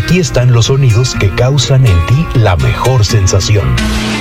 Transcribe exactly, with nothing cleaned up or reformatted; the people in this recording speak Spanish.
Aquí están los sonidos que causan en ti la mejor sensación.